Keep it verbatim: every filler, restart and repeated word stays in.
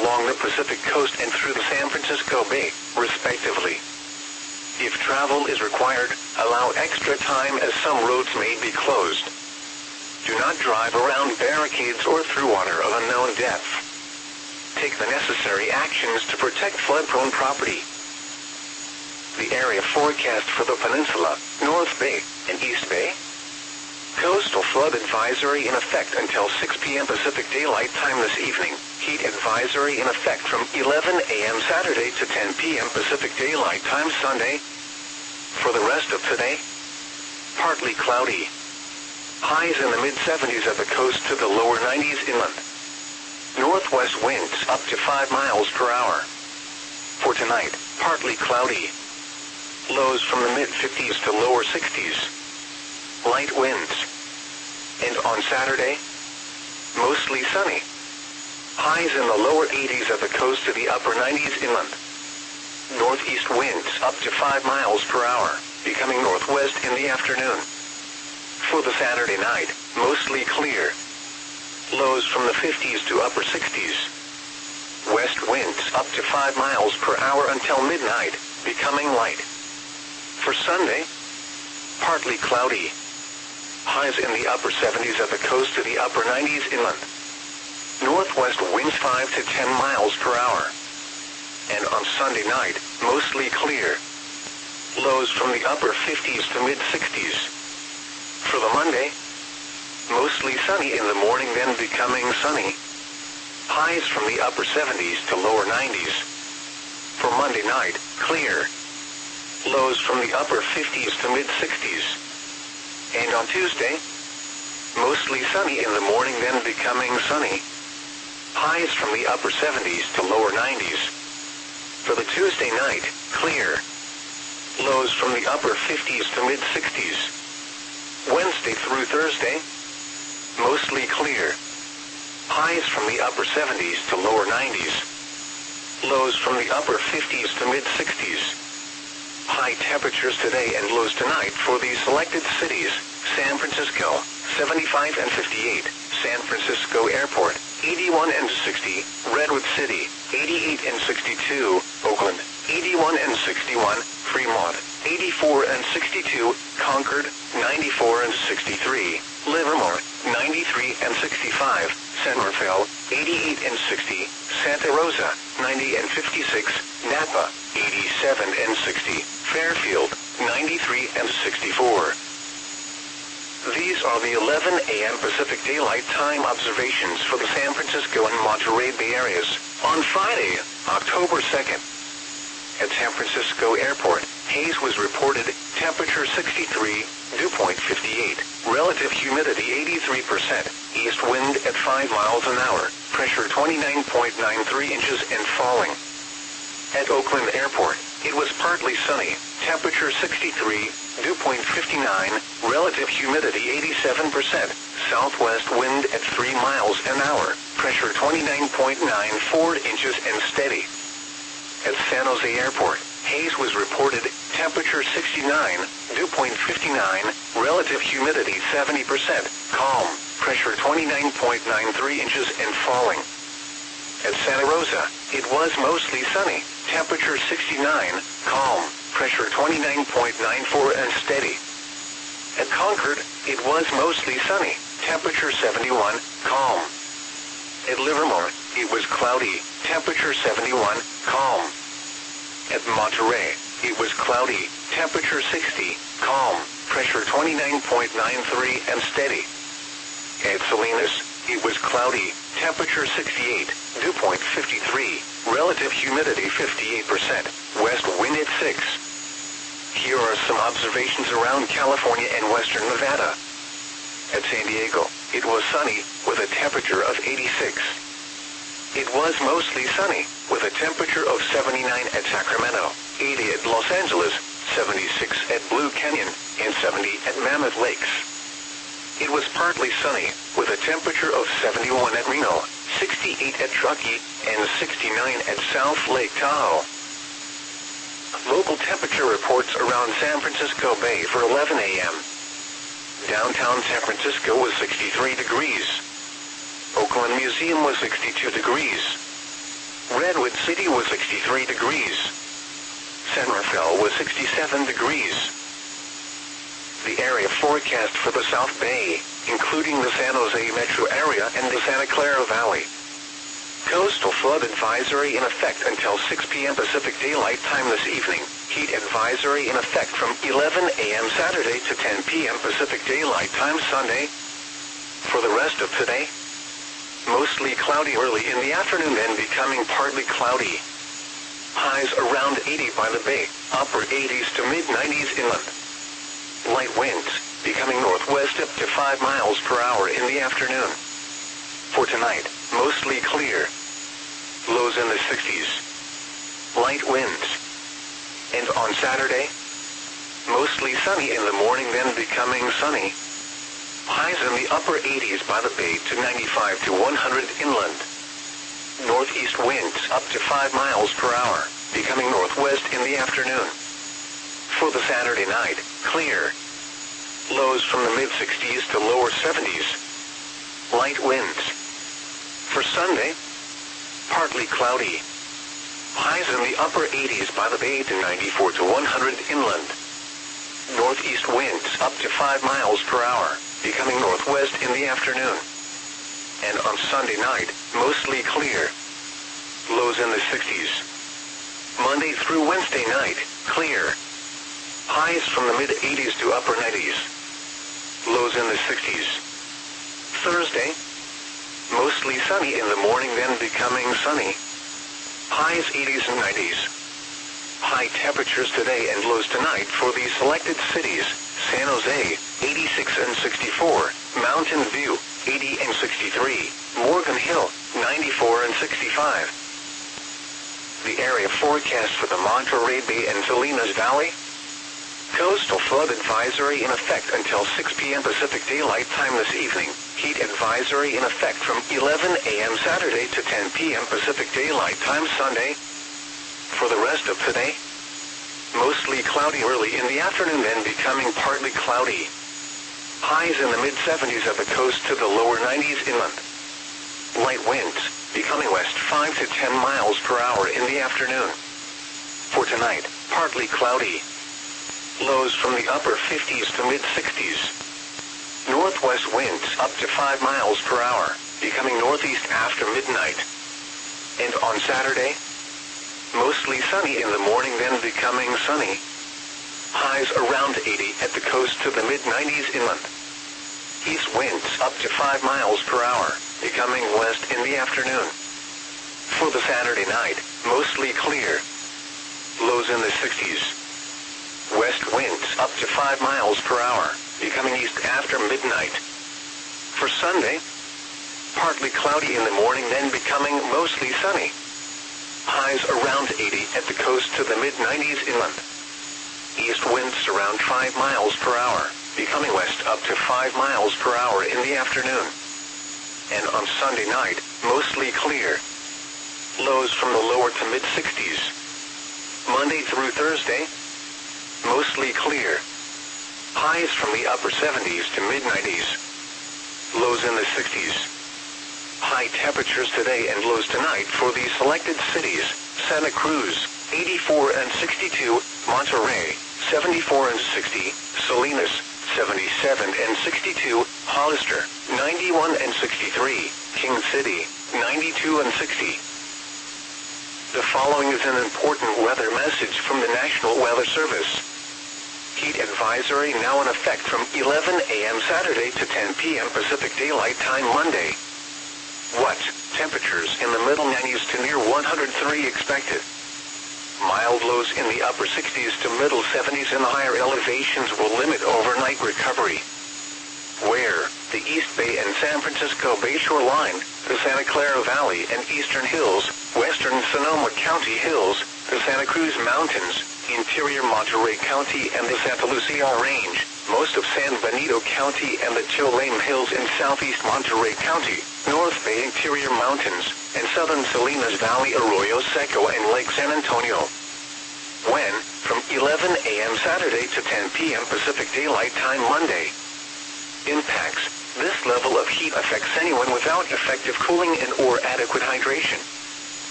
along the Pacific coast and through the San Francisco Bay, respectively. If travel is required, allow extra time as some roads may be closed. Do not drive around barricades or through water of unknown depth. Take the necessary actions to protect flood-prone property. The area forecast for the peninsula, North Bay, and East Bay. Coastal flood advisory in effect until six p m Pacific Daylight Time this evening. Heat advisory in effect from eleven a m Saturday to ten p m Pacific Daylight Time Sunday. For the rest of today, partly cloudy. Highs in the mid seventies at the coast to the lower nineties inland. Northwest winds up to five miles per hour. For tonight, partly cloudy. Lows from the mid fifties to lower sixties. Light winds. And on Saturday, mostly sunny. Highs in the lower eighties at the coast to the upper nineties inland. Northeast winds up to five miles per hour, becoming northwest in the afternoon. For the Saturday night, mostly clear. Lows from the fifties to upper sixties. West winds up to five miles per hour until midnight, becoming light. For Sunday, partly cloudy. Highs in the upper seventies at the coast to the upper nineties inland. Northwest winds five to ten miles per hour. And on Sunday night, mostly clear. Lows from the upper fifties to mid sixties. For the Monday, mostly sunny in the morning, then becoming sunny. Highs from the upper seventies to lower nineties. For Monday night, clear. Lows from the upper fifties to mid sixties. And on Tuesday, mostly sunny in the morning, then becoming sunny. Highs from the upper seventies to lower nineties. For the Tuesday night, clear. Lows from the upper fifties to mid sixties. Wednesday through Thursday, mostly clear. Highs from the upper seventies to lower nineties. Lows from the upper fifties to mid sixties. High temperatures today and lows tonight for these selected cities: San Francisco, seventy-five and fifty-eight, San Francisco Airport, eighty-one and sixty, Redwood City, eighty-eight and sixty-two, Oakland, eighty-one and sixty-one, Fremont, eighty-four and sixty-two, Concord, ninety-four and sixty-three, Livermore, ninety-three and sixty-five, San Rafael, eighty-eight and sixty, Santa Rosa, ninety and fifty-six, Napa, eighty-seven and sixty, Fairfield, ninety-three and sixty-four. These are the eleven a m Pacific Daylight Time observations for the San Francisco and Monterey Bay areas on Friday, October second. At San Francisco Airport, haze was reported, temperature sixty-three, dew point fifty-eight, relative humidity eighty-three percent, east wind at five miles an hour, pressure twenty-nine point nine three inches and falling. At Oakland Airport, it was partly sunny, temperature sixty-three, dew point fifty-nine, relative humidity eighty-seven percent, southwest wind at three miles an hour, pressure twenty-nine point nine four inches and steady. At San Jose Airport, haze was reported, temperature sixty-nine, dew point fifty-nine, relative humidity seventy percent, calm, pressure twenty-nine point nine three inches and falling. At Santa Rosa, it was mostly sunny, temperature sixty-nine, calm, pressure twenty-nine point nine four and steady. At Concord, it was mostly sunny, temperature seventy-one, calm. At Livermore, it was cloudy, temperature seventy-one, calm. At Monterey, it was cloudy, temperature sixty, calm, pressure twenty-nine point nine three and steady. At Salinas, it was cloudy, temperature sixty-eight, dew point fifty-three, relative humidity fifty-eight percent, west wind at six. Here are some observations around California and western Nevada. At San Diego, it was sunny, with a temperature of eighty-six. It was mostly sunny, with a temperature of seventy-nine at Sacramento, eighty at Los Angeles, seventy-six at Blue Canyon, and seventy at Mammoth Lakes. It was partly sunny, with a temperature of seventy-one at Reno, sixty-eight at Truckee, and sixty-nine at South Lake Tahoe. Local temperature reports around San Francisco Bay for eleven a m Downtown San Francisco was sixty-three degrees. Oakland Museum was sixty-two degrees. Redwood City was sixty-three degrees. San Rafael was sixty-seven degrees. The area forecast for the South Bay, including the San Jose metro area and the Santa Clara Valley. Coastal flood advisory in effect until six p m Pacific Daylight Time this evening. Heat advisory in effect from eleven a m Saturday to ten p m Pacific Daylight Time Sunday. For the rest of today, mostly cloudy early in the afternoon, then becoming partly cloudy. Highs around eighty by the bay, upper eighties to mid nineties inland. Light winds, becoming northwest up to five miles per hour in the afternoon. For tonight, mostly clear. Lows in the sixties. Light winds. And on Saturday, mostly sunny in the morning, then becoming sunny. Highs in the upper eighties by the bay to ninety-five to one hundred inland. Northeast winds up to five miles per hour, becoming northwest in the afternoon. For the Saturday night, clear. Lows from the mid sixties to lower seventies. Light winds. For Sunday, partly cloudy. Highs in the upper eighties by the bay to ninety-four to one hundred inland. Northeast winds up to five miles per hour, becoming northwest in the afternoon. And on Sunday night, mostly clear. Lows in the sixties. Monday through Wednesday night, clear. Highs from the mid eighties to upper nineties. Lows in the sixties. Thursday, mostly sunny in the morning, then becoming sunny. Highs eighties and nineties. High temperatures today and lows tonight for the selected cities: San Jose, eighty-six and sixty-four, Mountain View, eighty and sixty-three, Morgan Hill, ninety-four and sixty-five. The area forecast for the Monterey Bay and Salinas Valley. Coastal flood advisory in effect until six p m Pacific Daylight Time this evening. Heat advisory in effect from eleven a m Saturday to ten p m Pacific Daylight Time Sunday. For the rest of today, mostly cloudy early in the afternoon, then becoming partly cloudy. Highs in the mid seventies at the coast to the lower nineties inland. Light winds, becoming west five to ten miles per hour in the afternoon. For tonight, partly cloudy. Lows from the upper fifties to mid sixties. Northwest winds up to five miles per hour, becoming northeast after midnight. And on Saturday, mostly sunny in the morning, then becoming sunny. Highs around eighty at the coast to the mid nineties inland. East winds up to five miles per hour, becoming west in the afternoon. For the Saturday night, mostly clear. Lows in the sixties. West winds up to five miles per hour, becoming east after midnight. For Sunday, partly cloudy in the morning, then becoming mostly sunny. Highs around eighty at the coast to the mid nineties inland. East winds around five miles per hour, becoming west up to five miles per hour in the afternoon. And on Sunday night, mostly clear. Lows from the lower to mid sixties. Monday through Thursday, mostly clear. Highs from the upper seventies to mid nineties. Lows in the sixties. High temperatures today and lows tonight for the selected cities: Santa Cruz, eighty-four and sixty-two, Monterey, seventy-four and sixty, Salinas, seventy-seven and sixty-two, Hollister, ninety-one and sixty-three, King City, ninety-two and sixty. The following is an important weather message from the National Weather Service. Heat advisory now in effect from eleven a m Saturday to ten p m Pacific Daylight Time Monday. What? Temperatures in the middle nineties to near one hundred three expected. Mild lows in the upper sixties to middle seventies in the higher elevations will limit overnight recovery. Where? The East Bay and San Francisco Bayshore line, the Santa Clara Valley and Eastern Hills, Western Sonoma County Hills, the Santa Cruz Mountains, Interior Monterey County and the Santa Lucia Range, most of San Benito County and the Cholame Hills in southeast Monterey County, North Bay Interior Mountains, and southern Salinas Valley, Arroyo Seco and Lake San Antonio. When? From eleven a m Saturday to ten p m Pacific Daylight Time Monday. Impacts. This level of heat affects anyone without effective cooling and or adequate hydration.